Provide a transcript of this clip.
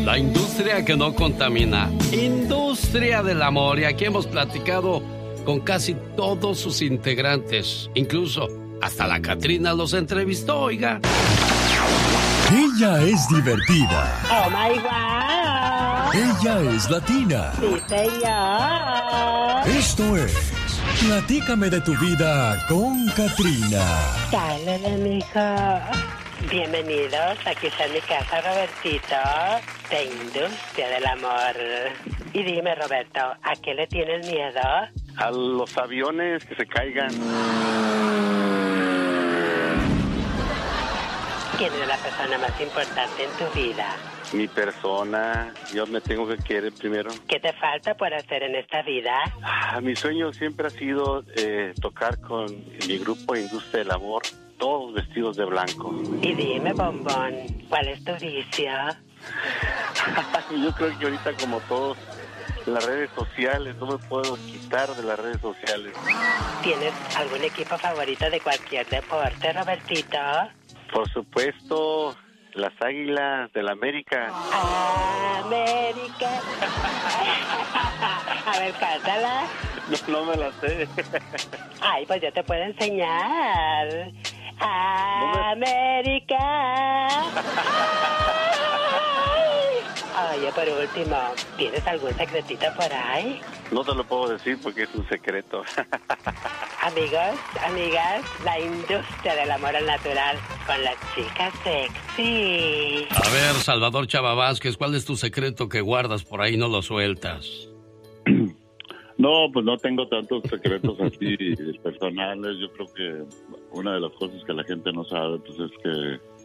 La industria que no contamina. Industria del amor. Y aquí hemos platicado con casi todos sus integrantes. Incluso hasta la Catrina los entrevistó, oiga. Ella es divertida. Oh my God. Ella es latina. Sí, señor. Esto es Platícame de tu vida con Catrina. Dale, mijo. Bienvenidos, aquí está mi casa, Robertito, de Industria del Amor. Y dime, Roberto, ¿a qué le tienes miedo? A los aviones que se caigan. ¿Quién es la persona más importante en tu vida? Mi persona, yo me tengo que querer primero. ¿Qué te falta por hacer en esta vida? Mi sueño siempre ha sido tocar con mi grupo Industria del Amor, todos vestidos de blanco. Y dime, bombón, ¿cuál es tu vicio? Yo creo que ahorita, como todos, las redes sociales, no me puedo quitar de las redes sociales. ¿Tienes algún equipo favorito de cualquier deporte, Robertito? Por supuesto, las Águilas del América. América. A ver, cántala. No me la sé. Ay, pues yo te puedo enseñar. América. Oye, por último, ¿tienes algún secretito por ahí? No te lo puedo decir porque es un secreto. Amigos, amigas, la industria del amor al natural con las chicas sexy. A ver, Salvador Chava Vázquez, ¿cuál es tu secreto que guardas por ahí y no lo sueltas? No, pues no tengo tantos secretos así personales. Yo creo que una de las cosas que la gente no sabe pues es que